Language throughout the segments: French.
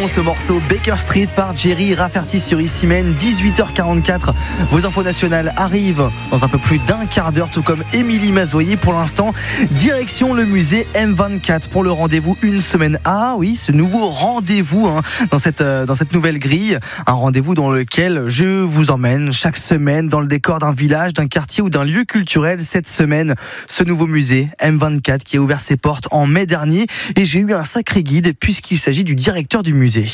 bon ce morceau Baker Street par Jerry Rafferty sur Ici-Men, 18h44. Vos infos nationales arrivent dans un peu plus d'un quart d'heure, tout comme Émilie Mazoyer. Pour l'instant, direction le musée M24 pour le rendez-vous une semaine. Ah oui, ce nouveau rendez-vous dans cette nouvelle grille. Un rendez-vous dans lequel je vous emmène chaque semaine dans le décor d'un village, d'un quartier ou d'un lieu culturel. Cette semaine, ce nouveau musée M24 qui a ouvert ses portes en mai dernier et j'ai eu un sacré guide puisqu'il s'agit du directeur du musée.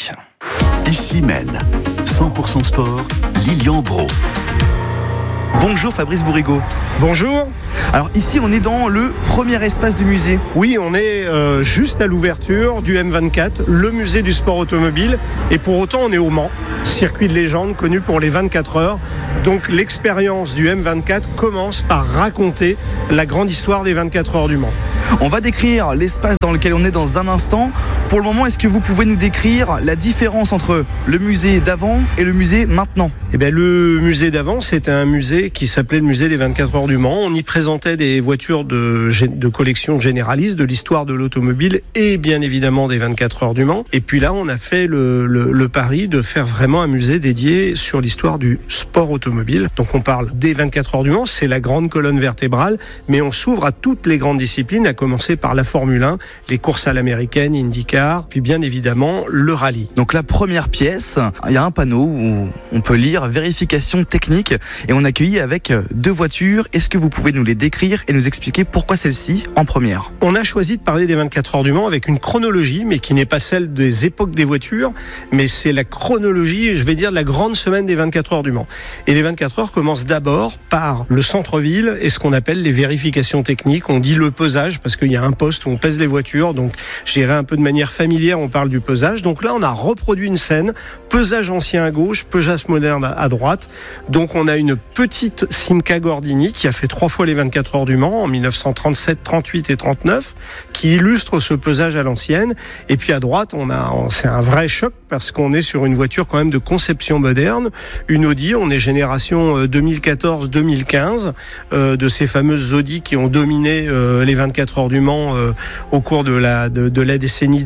Ici-Men, 100% sport, Lilian Brault. Bonjour Fabrice Bourrigaud. Bonjour. Alors ici on est dans le premier espace du musée. Oui, on est juste à l'ouverture du M24, le musée du sport automobile. Et pour autant on est au Mans, circuit de légende connu pour les 24 heures. Donc l'expérience du M24 commence par raconter la grande histoire des 24 heures du Mans. On va décrire l'espace dans lequel on est dans un instant. Pour le moment, est-ce que vous pouvez nous décrire la différence entre le musée d'avant et le musée maintenant ? Eh bien, le musée d'avant, c'était un musée qui s'appelait le musée des 24 heures du Mans. On y présentait des voitures de collection généraliste, de l'histoire de l'automobile et bien évidemment des 24 heures du Mans. Et puis là, on a fait le pari de faire vraiment un musée dédié sur l'histoire du sport automobile. Donc on parle des 24 heures du Mans, c'est la grande colonne vertébrale, mais on s'ouvre à toutes les grandes disciplines, à commencer par la Formule 1, les courses à l'américaine, IndyCar, puis bien évidemment le rallye. Donc la première pièce, il y a un panneau où on peut lire vérification technique et on accueille avec deux voitures. Est-ce que vous pouvez nous les décrire et nous expliquer pourquoi celle-ci en première ? On a choisi de parler des 24 heures du Mans avec une chronologie, mais qui n'est pas celle des époques des voitures, mais c'est la chronologie, je vais dire, de la grande semaine des 24 heures du Mans. Et les 24 heures commencent d'abord par le centre-ville et ce qu'on appelle les vérifications techniques. On dit le pesage parce qu'il y a un poste où on pèse les voitures, donc je dirais un peu de manière familière, on parle du pesage. Donc là, on a reproduit une scène, pesage ancien à gauche, pesage moderne à droite. Donc on a une petite Simca Gordini qui a fait 3 fois les 24 heures du Mans en 1937, 38 et 39, qui illustre ce pesage à l'ancienne. Et puis à droite, c'est un vrai choc parce qu'on est sur une voiture quand même de conception moderne, une Audi. On est génération 2014-2015 de ces fameuses Audi qui ont dominé les 24 heures du Mans au cours de la décennie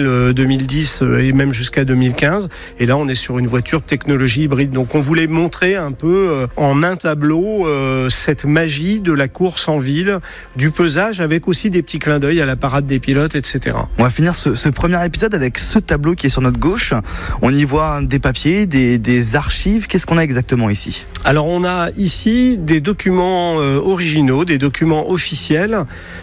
2000-2010 et même jusqu'à 2015. Et là, on est sur une voiture technologie hybride. Donc, on voulait montrer un peu en un tableau cette magie de la course en ville, du pesage, avec aussi des petits clins d'œil à la parade des pilotes, etc. On va finir ce premier épisode avec ce tableau qui est sur notre gauche. On y voit des papiers, des archives. Qu'est-ce qu'on a exactement ici ? Alors, on a ici des documents originaux, des documents officiels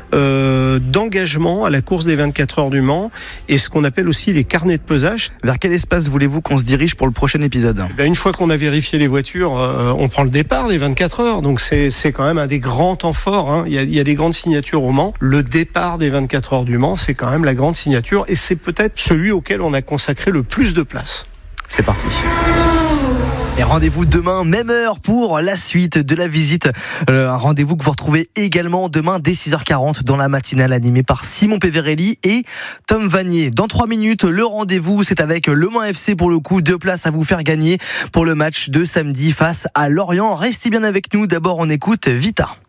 d'engagement à la course des 24 heures du Mans et ce qu'on appelle aussi les carnets de pesage. Vers quel espace voulez-vous qu'on se dirige pour le prochain épisode ? Une fois qu'on a vérifié les voitures, on prend le départ des 24 heures. Donc c'est quand même un des grands temps forts. Il y a des grandes signatures au Mans. Le départ des 24 heures du Mans, c'est quand même la grande signature et c'est peut-être celui auquel on a consacré le plus de place. C'est parti. Et rendez-vous demain, même heure pour la suite de la visite. Un rendez-vous que vous retrouvez également demain dès 6h40 dans la matinale animée par Simon Peverelli et Tom Vanier. Dans 3 minutes, le rendez-vous, c'est avec Le Mans FC pour le coup. 2 places à vous faire gagner pour le match de samedi face à Lorient. Restez bien avec nous. D'abord, on écoute Vita.